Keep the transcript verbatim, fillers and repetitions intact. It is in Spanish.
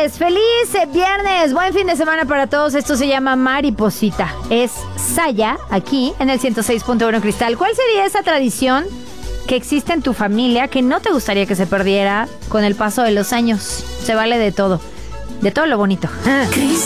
Pues feliz viernes, buen fin de semana para todos. Esto se llama Mariposita. Es Saya, aquí en el ciento seis punto uno Cristal. ¿Cuál sería esa tradición que existe en tu familia que no te gustaría que se perdiera con el paso de los años? Se vale de todo, de todo lo bonito.